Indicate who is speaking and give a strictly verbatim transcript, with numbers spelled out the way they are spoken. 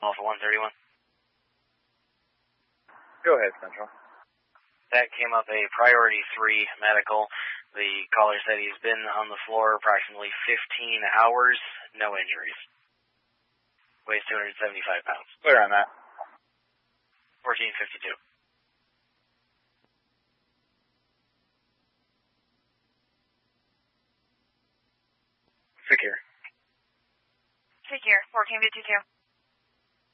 Speaker 1: Alpha one thirty-one.
Speaker 2: Go ahead, Central.
Speaker 1: That came up a priority three medical. The caller said he's been on the floor approximately fifteen hours, no injuries. Weighs two hundred seventy-five pounds.
Speaker 2: Clear on that.
Speaker 1: fourteen fifty-two.
Speaker 2: Secure.
Speaker 3: Secure, fourteen fifty-two.